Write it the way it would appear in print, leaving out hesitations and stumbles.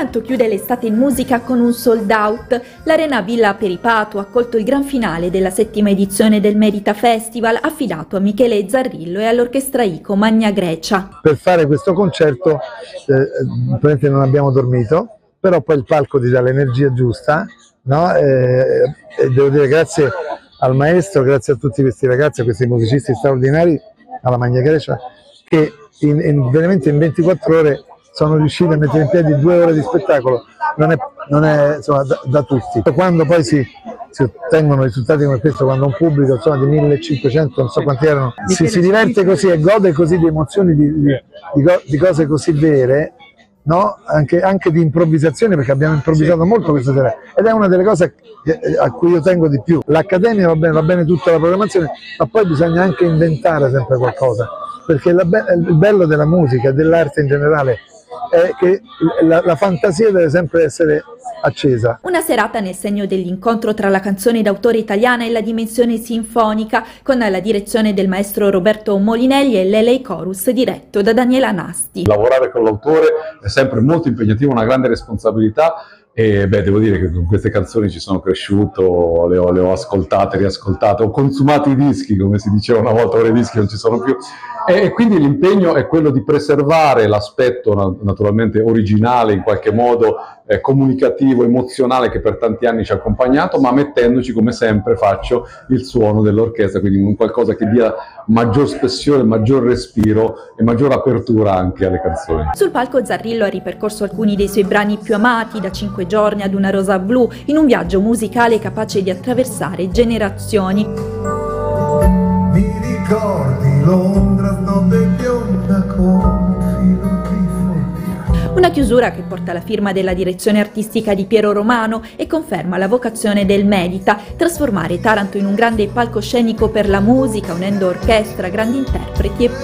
Taranto chiude l'estate in musica con un sold out. L'Arena Villa Peripato ha accolto il gran finale della 7ª edizione del Merita Festival, affidato a Michele Zarrillo e all'orchestra ICO Magna Grecia. Per fare questo concerto praticamente non abbiamo dormito, però poi il palco ti dà l'energia giusta, no? E devo dire grazie al maestro, grazie a tutti questi ragazzi, a questi musicisti straordinari, alla Magna Grecia, che veramente in 24 ore sono riusciti a mettere in piedi 2 ore di spettacolo. Non è insomma, da tutti. Quando poi si ottengono risultati come questo, quando un pubblico insomma, di 1500, non so quanti erano, si diverte così e gode così di emozioni, di cose così vere, no? Anche di improvvisazione, perché abbiamo improvvisato molto questa sera ed è una delle cose a cui io tengo di più. L'Accademia va bene tutta la programmazione, ma poi bisogna anche inventare sempre qualcosa, perché il bello della musica e dell'arte in generale è che la fantasia deve sempre essere accesa. Una serata nel segno dell'incontro tra la canzone d'autore italiana e la dimensione sinfonica, con la direzione del maestro Roberto Molinelli e l'LA Chorus diretto da Daniela Nasti. Lavorare con l'autore è sempre molto impegnativo, una grande responsabilità. E devo dire che con queste canzoni ci sono cresciuto, le ho ascoltate, riascoltate, ho consumato i dischi, come si diceva una volta, ora i dischi non ci sono più, e quindi l'impegno è quello di preservare l'aspetto naturalmente originale, in qualche modo comunicativo, emozionale, che per tanti anni ci ha accompagnato, ma mettendoci, come sempre faccio, il suono dell'orchestra, quindi un qualcosa che dia maggior spessione, maggior respiro e maggior apertura anche alle canzoni. Sul palco Zarrillo ha ripercorso alcuni dei suoi brani più amati, da 5 giorni ad Una rosa blu, in un viaggio musicale capace di attraversare generazioni. Mi ricordi Londra, notte bionda con filo di follia. Una chiusura che porta la firma della direzione artistica di Piero Romano e conferma la vocazione del Medita, trasformare Taranto in un grande palcoscenico per la musica, unendo orchestra, grandi interpreti e pubblico.